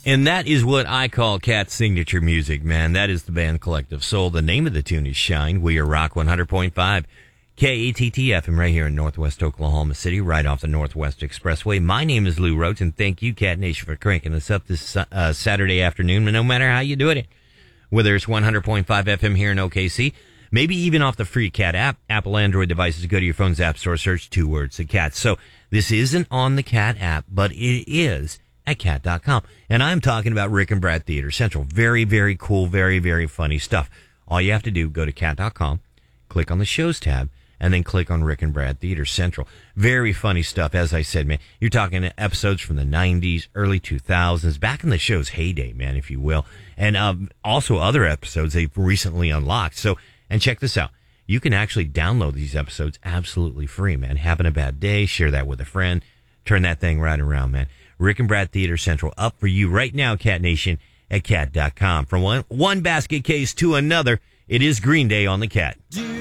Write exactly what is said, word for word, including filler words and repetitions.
And that is what I call Cat's signature music, man. That is the band Collective Soul. The name of the tune is Shine. We are Rock one hundred point five. K A T T F M right here in Northwest Oklahoma City, right off the Northwest Expressway. My name is Lou Roach, and thank you, Cat Nation, for cranking us up this uh, Saturday afternoon. No matter how you do it, whether it's one hundred point five F M here in O K C, maybe even off the free Cat app, Apple Android devices, go to your phone's app store, search two words, The Cat. So this isn't on the Cat app, but it is at cat dot com. And I'm talking about Rick and Brad Theater Central. Very, very cool, very, very funny stuff. All you have to do, go to cat dot com, click on the shows tab, and then click on Rick and Brad Theater Central. Very funny stuff, as I said, man. You're talking episodes from the nineties, early two thousands, back in the show's heyday, man, if you will. And um, also other episodes they've recently unlocked. So, and check this out. You can actually download these episodes absolutely free, man. Having a bad day, share that with a friend. Turn that thing right around, man. Rick and Brad Theater Central up for you right now, Cat Nation, at cat dot com. From one, one basket case to another, it is Green Day on the Cat.